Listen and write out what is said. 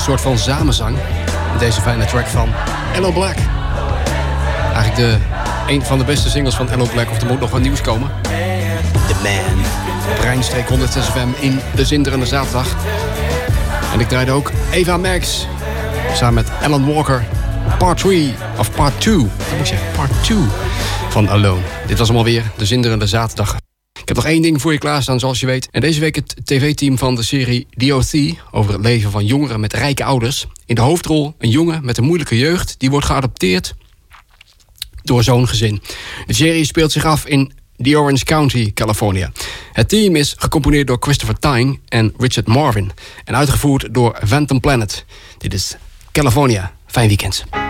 soort van samenzang. Deze fijne track van Aloe Blacc. Eigenlijk een van de beste singles van Aloe Blacc. Of er moet nog wat nieuws komen. The Man. Op Rijnstreek 106 FM in de zinderende zaterdag. En ik draaide ook Eva Max. Samen met Alan Walker. Part 3 of Part 2. Dat moet ik zeggen, Part 2 van Alone. Dit was hem alweer, de zinderende zaterdag. Ik heb nog één ding voor je klaarstaan, zoals je weet. En deze week het tv-team van de serie DOT... over het leven van jongeren met rijke ouders. In de hoofdrol een jongen met een moeilijke jeugd... die wordt geadopteerd door zo'n gezin. De serie speelt zich af in The Orange County, California. Het team is gecomponeerd door Christopher Tyne en Richard Marvin. En uitgevoerd door Phantom Planet. Dit is California. Fijn weekend.